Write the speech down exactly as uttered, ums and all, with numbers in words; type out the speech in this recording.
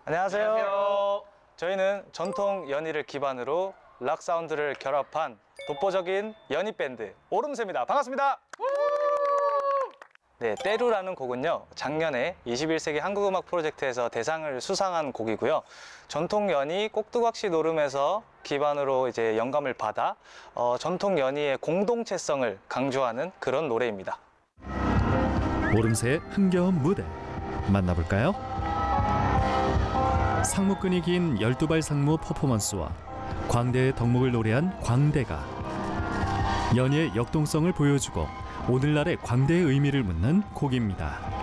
안녕하세요. 안녕하세요. 저희는 전통 연희를 기반으로 락 사운드를 결합한 독보적인 연희 밴드 오름세입니다. 반갑습니다. 네, 때루라는 곡은요, 작년에 이십일 세기 한국음악 프로젝트에서 대상을 수상한 곡이고요. 전통 연희 꼭두각시 노름에서 기반으로 이제 영감을 받아 어, 전통 연희의 공동체성을 강조하는 그런 노래입니다. 오름세의 흥겨운 무대 만나볼까요? 상무끈이 긴 열두 발 상무 퍼포먼스와 광대의 덕목을 노래한 광대가 연희의 역동성을 보여주고 오늘날의 광대의 의미를 묻는 곡입니다.